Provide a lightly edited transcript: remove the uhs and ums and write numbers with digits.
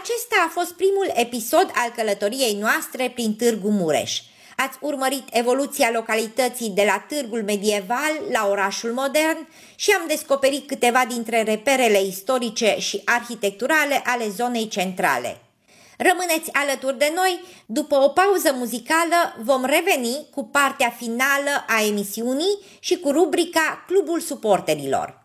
Acesta a fost primul episod al călătoriei noastre prin Târgu Mureș. Ați urmărit evoluția localității de la târgul medieval la orașul modern și am descoperit câteva dintre reperele istorice și arhitecturale ale zonei centrale. Rămâneți alături de noi, după o pauză muzicală vom reveni cu partea finală a emisiunii și cu rubrica Clubul Suporterilor.